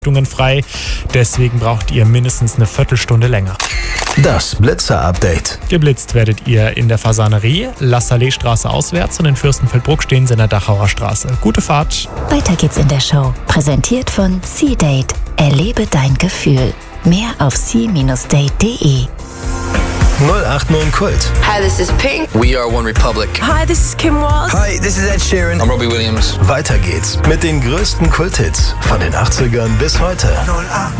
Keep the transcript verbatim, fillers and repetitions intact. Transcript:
frei. Deswegen braucht ihr mindestens eine Viertelstunde länger. Das Blitzer-Update. Geblitzt werdet ihr in der Fasanerie, La Salée-Straße auswärts und in Fürstenfeldbruck stehen sie in der Dachauer Straße. Gute Fahrt. Weiter geht's in der Show. Präsentiert von C-Date. Erlebe dein Gefühl. Mehr auf c Bindestrich date punkt de. null acht neun Kult. Hi, this is Pink. We are One Republic. Hi, this is Kim Walsh. Hi, this is Ed Sheeran. I'm Robbie Williams. Weiter geht's mit den größten Kulthits von den achtzigern bis heute.